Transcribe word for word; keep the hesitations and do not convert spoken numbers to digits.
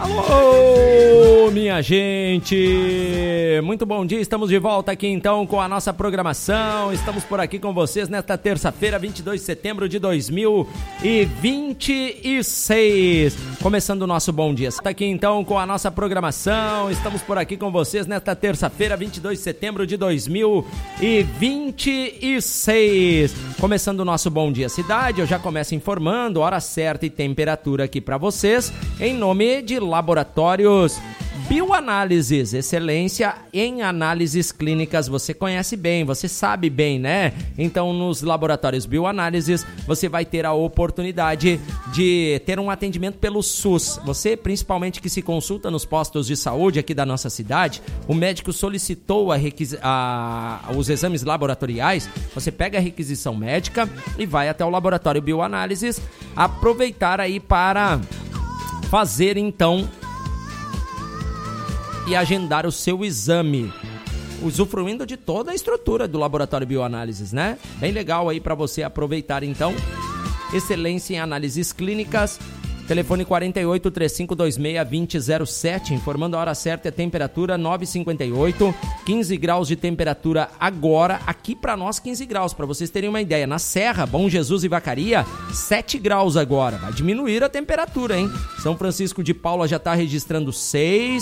Alô, minha gente! Muito bom dia, estamos de volta aqui então com a nossa programação. Estamos por aqui com vocês nesta terça-feira, vinte e dois de setembro de dois mil e vinte e seis. Começando o nosso bom dia. Está aqui então com a nossa programação. Estamos por aqui com vocês nesta terça-feira, vinte e dois de setembro de dois mil e vinte e seis. Começando o nosso bom dia cidade, eu já começo informando hora certa e temperatura aqui para vocês, em nome de Laboratórios Bioanálises, excelência em análises clínicas. Você conhece bem, você sabe bem, né? Então, nos Laboratórios Bioanálises, você vai ter a oportunidade de ter um atendimento pelo SUS. Você, principalmente, que se consulta nos postos de saúde aqui da nossa cidade, o médico solicitou a requisi- a... os exames laboratoriais, você pega a requisição médica e vai até o Laboratório Bioanálises aproveitar aí para fazer, então, e agendar o seu exame, usufruindo de toda a estrutura do Laboratório Bioanálises, né? Bem legal aí para você aproveitar, então. Excelência em análises clínicas. Telefone quarenta e oito, três cinco dois seis, dois zero zero sete, informando a hora certa e a temperatura nove e cinquenta e oito, quinze graus de temperatura agora, aqui para nós quinze graus, para vocês terem uma ideia. Na Serra, Bom Jesus e Vacaria, sete graus agora, vai diminuir a temperatura, hein? São Francisco de Paula já está registrando seis,